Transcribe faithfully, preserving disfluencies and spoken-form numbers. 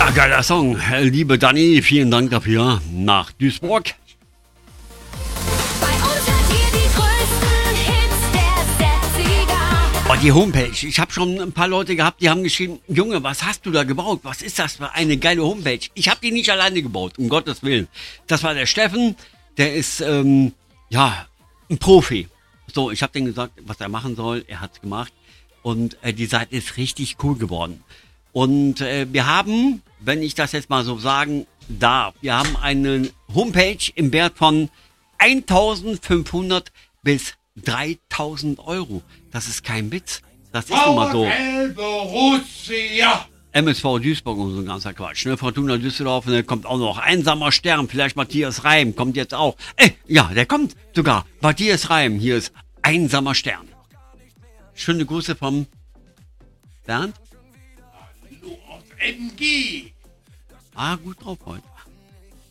Ja, geiler Song. Liebe Dani, vielen Dank dafür. Nach Duisburg. Bei uns hört ihr die größten Hits der sechziger. Oh, die Homepage. Ich habe schon ein paar Leute gehabt, die haben geschrieben, Junge, was hast du da gebaut? Was ist das für eine geile Homepage? Ich habe die nicht alleine gebaut, um Gottes Willen. Das war der Steffen, der ist, ähm, ja, ein Profi. So, ich habe dem gesagt, was er machen soll. Er hat's gemacht. Und äh, die Seite ist richtig cool geworden. Und äh, wir haben, wenn ich das jetzt mal so sagen darf, wir haben eine Homepage im Wert von eintausendfünfhundert bis dreitausend Euro. Das ist kein Witz. Das ist immer so. Borussia. M S V Duisburg und so ein ganzer Quatsch. Ne? Fortuna Düsseldorf, ne? Kommt auch noch. Einsamer Stern, vielleicht Matthias Reim, kommt jetzt auch. Äh, ja, der kommt sogar. Matthias Reim, hier ist Einsamer Stern. Schöne Grüße vom Bernd. Hallo aus M G. Ah, gut drauf heute.